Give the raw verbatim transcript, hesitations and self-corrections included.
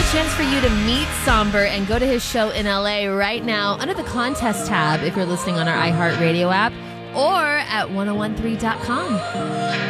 chance for you to meet Somber and go to his show in L A right now under the contest tab if you're listening on our iHeartRadio app or at ten thirteen dot com.